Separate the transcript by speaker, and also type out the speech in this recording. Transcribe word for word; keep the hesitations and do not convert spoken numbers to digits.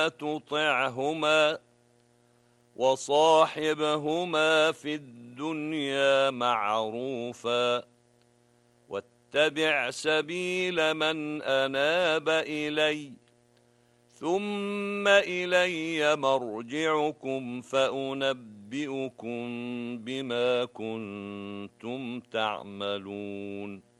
Speaker 1: تطعهما وصاحبهما في الدنيا معروفا واتبع سبيل من أناب إلي ثم إلي مرجعكم فأنبئكم بما كنتم تعملون